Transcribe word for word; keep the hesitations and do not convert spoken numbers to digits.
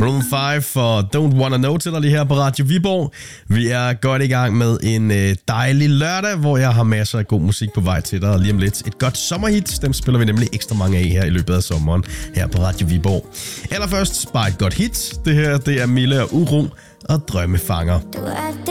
Room fem for Don't Wanna Know til dig lige her på Radio Viborg. Vi er godt i gang med en øh, dejlig lørdag, hvor jeg har masser af god musik på vej til dig. Og lige om lidt et godt sommerhit. Dem spiller vi nemlig ekstra mange af her i løbet af sommeren her på Radio Viborg. Allerførst bare et godt hit. Det her, det er Mille og Uro og Drømmefanger.